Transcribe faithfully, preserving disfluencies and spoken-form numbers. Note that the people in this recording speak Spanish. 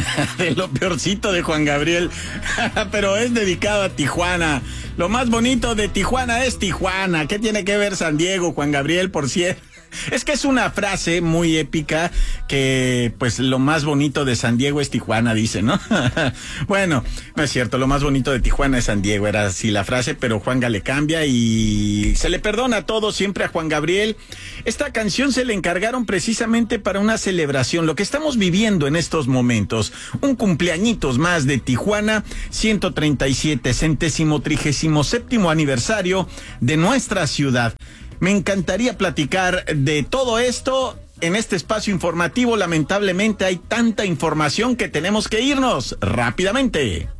de lo peorcito de Juan Gabriel, pero es dedicado a Tijuana. Lo más bonito de Tijuana es Tijuana. ¿Qué tiene que ver San Diego, Juan Gabriel, por cierto? Es que es una frase muy épica que, pues, lo más bonito de San Diego es Tijuana, dice, ¿no? Bueno, no es cierto, lo más bonito de Tijuana es San Diego, era así la frase, pero Juanga le cambia y se le perdona todo siempre a Juan Gabriel. Esta canción se le encargaron precisamente para una celebración, lo que estamos viviendo en estos momentos, un cumpleañitos más de Tijuana, ciento treinta y siete, centésimo trigésimo séptimo aniversario de nuestra ciudad. Me encantaría platicar de todo esto en este espacio informativo. Lamentablemente hay tanta información que tenemos que irnos rápidamente.